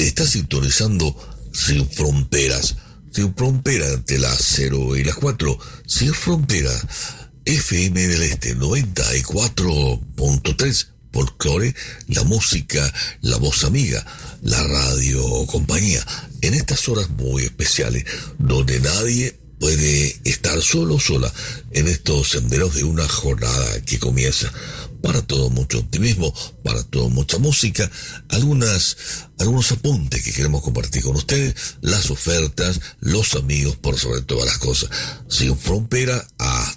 Está sintonizando Sin Fronteras. Sin Frontera entre las 0 y las 4. Sin Frontera. FM del Este 94.3. Folclore, la música, la voz amiga, la radio compañía. En estas horas muy especiales, donde nadie puede estar solo o sola en estos senderos de una jornada que comienza. Para todo mucho optimismo, para todo mucha música, algunos apuntes que queremos compartir con ustedes, las ofertas, los amigos por sobre todas las cosas. Sin Frontera a